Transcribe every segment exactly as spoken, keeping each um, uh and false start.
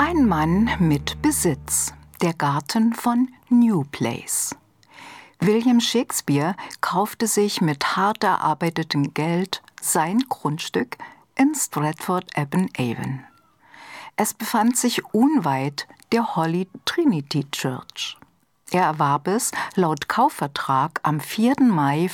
Ein Mann mit Besitz, der Garten von New Place. William Shakespeare kaufte sich mit hart erarbeitetem Geld sein Grundstück in Stratford-upon-Avon. Es befand sich unweit der Holy Trinity Church. Er erwarb es laut Kaufvertrag am vierten Mai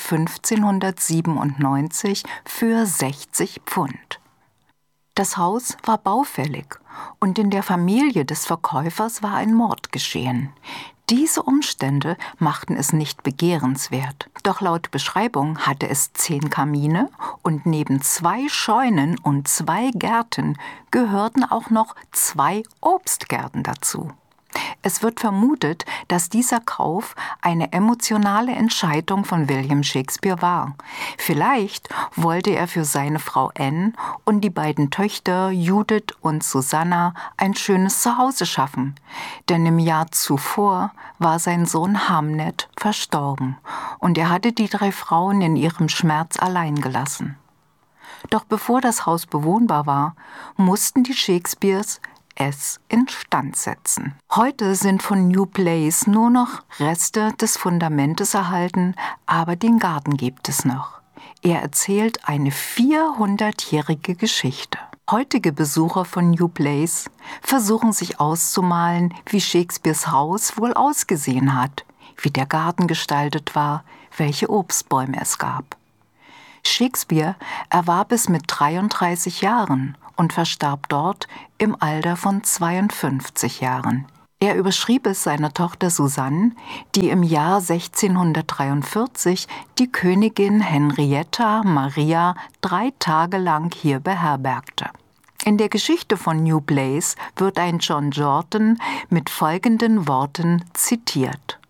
fünfzehnhundertsiebenundneunzig für sechzig Pfund. Das Haus war baufällig und in der Familie des Verkäufers war ein Mord geschehen. Diese Umstände machten es nicht begehrenswert. Doch laut Beschreibung hatte es zehn Kamine und neben zwei Scheunen und zwei Gärten gehörten auch noch zwei Obstgärten dazu. Es wird vermutet, dass dieser Kauf eine emotionale Entscheidung von William Shakespeare war. Vielleicht wollte er für seine Frau Anne und die beiden Töchter Judith und Susanna ein schönes Zuhause schaffen, denn im Jahr zuvor war sein Sohn Hamnet verstorben und er hatte die drei Frauen in ihrem Schmerz allein gelassen. Doch bevor das Haus bewohnbar war, mussten die Shakespeares es instand setzen. Heute sind von New Place nur noch Reste des Fundamentes erhalten, aber den Garten gibt es noch. Er erzählt eine vierhundertjährige Geschichte. Heutige Besucher von New Place versuchen sich auszumalen, wie Shakespeares Haus wohl ausgesehen hat, wie der Garten gestaltet war, welche Obstbäume es gab. Shakespeare erwarb es mit dreiunddreißig Jahren und verstarb dort im Alter von zweiundfünfzig Jahren. Er überschrieb es seiner Tochter Susanne, die im Jahr sechzehnhundertdreiundvierzig die Königin Henrietta Maria drei Tage lang hier beherbergte. In der Geschichte von New Place wird ein John Jordan mit folgenden Worten zitiert: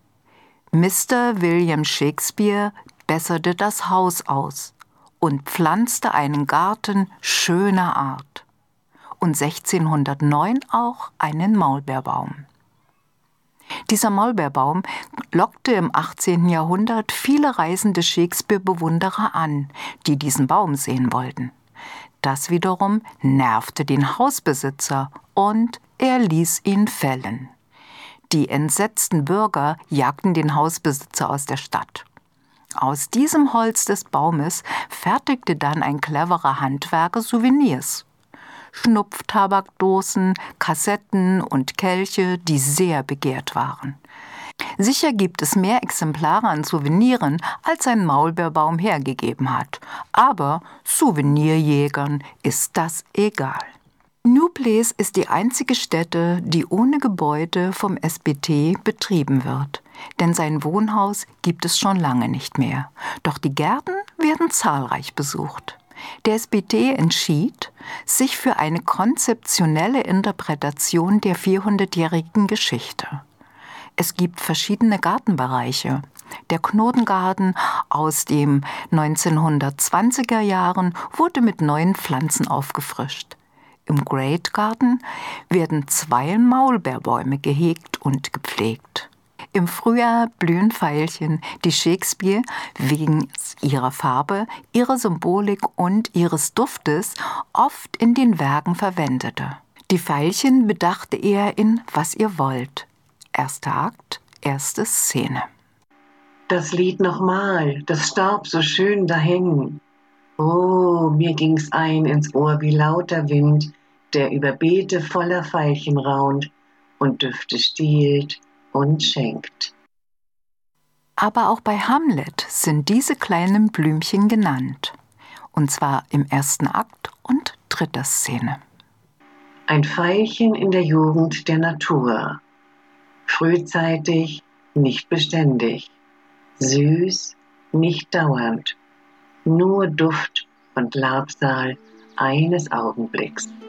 Mister William Shakespeare besserte das Haus aus und pflanzte einen Garten schöner Art und sechzehnhundertneun auch einen Maulbeerbaum. Dieser Maulbeerbaum lockte im achtzehnten Jahrhundert viele reisende Shakespeare-Bewunderer an, die diesen Baum sehen wollten. Das wiederum nervte den Hausbesitzer und er ließ ihn fällen. Die entsetzten Bürger jagten den Hausbesitzer aus der Stadt. Aus diesem Holz des Baumes fertigte dann ein cleverer Handwerker Souvenirs. Schnupftabakdosen, Kassetten und Kelche, die sehr begehrt waren. Sicher gibt es mehr Exemplare an Souveniren, als ein Maulbeerbaum hergegeben hat. Aber Souvenirjägern ist das egal. New Place ist die einzige Stätte, die ohne Gebäude vom S B T betrieben wird. Denn sein Wohnhaus gibt es schon lange nicht mehr. Doch die Gärten werden zahlreich besucht. Der S B T entschied, sich für eine konzeptionelle Interpretation der vierhundertjährigen Geschichte. Es gibt verschiedene Gartenbereiche. Der Knotengarten aus den neunzehnhundertzwanziger Jahren wurde mit neuen Pflanzen aufgefrischt. Im Great Garden werden zwei Maulbeerbäume gehegt und gepflegt. Im Frühjahr blühen Veilchen, die Shakespeare wegen ihrer Farbe, ihrer Symbolik und ihres Duftes oft in den Werken verwendete. Die Veilchen bedachte er in Was ihr wollt. Erster Akt, erste Szene. Das Lied nochmal, das starb so schön dahin. Oh, mir ging's ein ins Ohr wie lauter Wind, der über Beete voller Veilchen raunt und Düfte stiehlt und schenkt. Aber auch bei Hamlet sind diese kleinen Blümchen genannt. Und zwar im ersten Akt und dritter Szene. Ein Veilchen in der Jugend der Natur. Frühzeitig, nicht beständig. Süß, nicht dauernd. Nur Duft und Labsal eines Augenblicks.